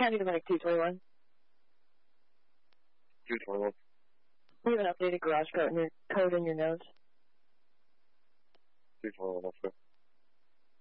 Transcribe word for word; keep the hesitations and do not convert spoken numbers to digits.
County Dominic two twenty-one. two twenty-one. You have an updated garage code in your, code in your notes. two twenty-one, that's good.